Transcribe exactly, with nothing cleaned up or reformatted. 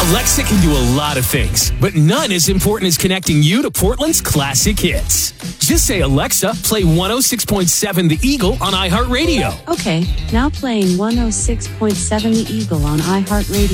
Alexa can do a lot of things, but none as important as connecting you to Portland's classic hits. Just say, Alexa, play one oh six point seven The Eagle on iHeartRadio. Okay, now playing one oh six point seven The Eagle on iHeartRadio.